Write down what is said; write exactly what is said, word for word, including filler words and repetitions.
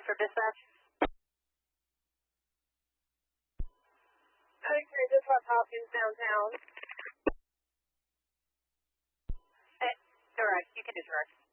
for dispatch. Okay, this is West Hopkins downtown. Hey, direct. You can do direct.